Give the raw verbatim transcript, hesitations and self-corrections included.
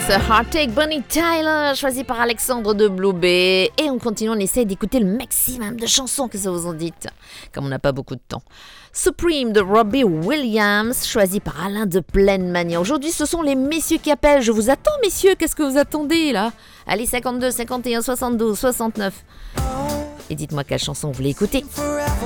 Heartache, Bonnie Tyler, choisi par Alexandre de Blue Bay. Et on continue, on essaie d'écouter le maximum de chansons, que ça vous en dites, comme on n'a pas beaucoup de temps. Supreme de Robbie Williams, choisi par Alain de Pleine Mania. Aujourd'hui, ce sont les messieurs qui appellent. Je vous attends, messieurs, qu'est-ce que vous attendez là? Allez, cinquante-deux, cinquante et un, soixante-douze, soixante-neuf. Et dites-moi quelle chanson vous voulez écouter.